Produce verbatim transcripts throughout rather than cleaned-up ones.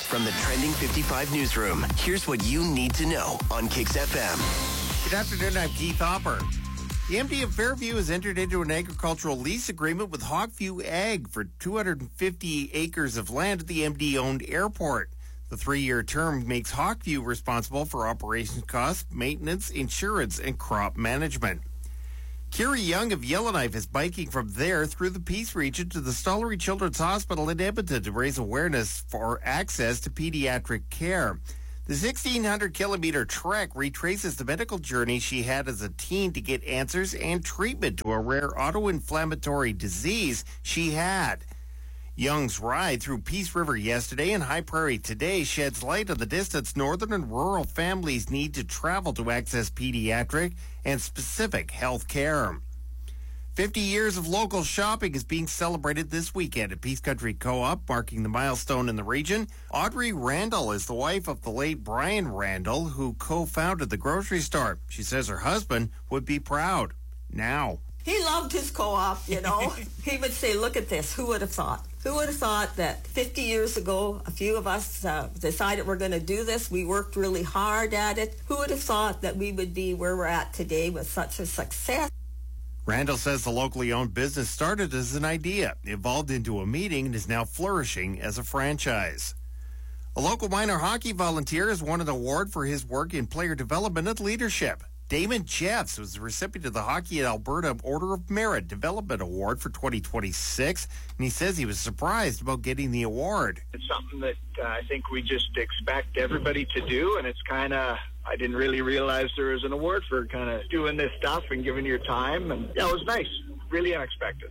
From the Trending fifty-five newsroom, here's what you need to know on Kix F M. Good afternoon, I'm Keith Hopper. The M D of Fairview has entered into an agricultural lease agreement with Hawkview Ag for two hundred fifty acres of land at the M D-owned airport. The three-year term makes Hawkview responsible for operations costs, maintenance, insurance, and crop management. Kiri Young of Yellowknife is biking from there through the Peace region to the Stollery Children's Hospital in Edmonton to raise awareness for access to pediatric care. The sixteen hundred kilometer trek retraces the medical journey she had as a teen to get answers and treatment to a rare autoinflammatory disease she had. Young's ride through Peace River yesterday and High Prairie today sheds light on the distance northern and rural families need to travel to access pediatric and specific health care. fifty years of local shopping is being celebrated this weekend at Peace Country Co-op, marking the milestone in the region. Audrey Randall is the wife of the late Brian Randall, who co-founded the grocery store. She says her husband would be proud. Now. He loved his co-op, you know. He would say, look at this, who would have thought? Who would have thought that fifty years ago, a few of us uh, decided we're going to do this. We worked really hard at it. Who would have thought that we would be where we're at today with such a success? Randall says the locally owned business started as an idea, evolved into a meeting, and is now flourishing as a franchise. A local minor hockey volunteer has won an award for his work in player development and leadership. Damon Jeffs was the recipient of the Hockey Alberta Order of Merit Development Award for twenty twenty-six, and he says he was surprised about getting the award. It's something that uh, I think we just expect everybody to do, and it's kind of, I didn't really realize there was an award for kind of doing this stuff and giving your time, and yeah, it was nice, really unexpected.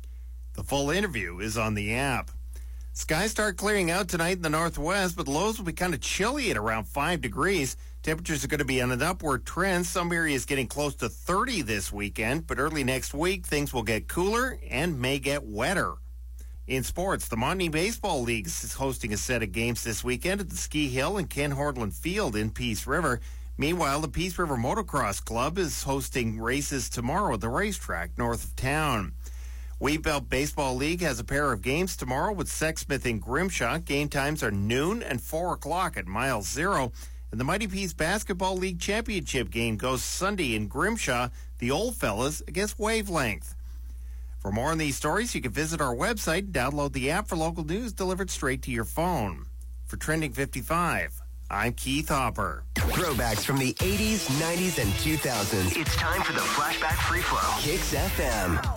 The full interview is on the app. Skies start clearing out tonight in the northwest, but lows will be kind of chilly at around five degrees. Temperatures are going to be on an upward trend. Some areas getting close to thirty this weekend, but early next week, things will get cooler and may get wetter. In sports, the Montney Baseball League is hosting a set of games this weekend at the Ski Hill and Ken Hortland Field in Peace River. Meanwhile, the Peace River Motocross Club is hosting races tomorrow at the racetrack north of town. Wheatbelt Baseball League has a pair of games tomorrow with Sexsmith and Grimshaw. Game times are noon and four o'clock at Mile Zero. And the Mighty Peace Basketball League Championship game goes Sunday in Grimshaw, the Old Fellas against Wavelength. For more on these stories, you can visit our website and download the app for local news delivered straight to your phone. For Trending fifty-five, I'm Keith Hopper. Throwbacks from the eighties, nineties, and two thousands. It's time for the Flashback Free Flow. Kix F M.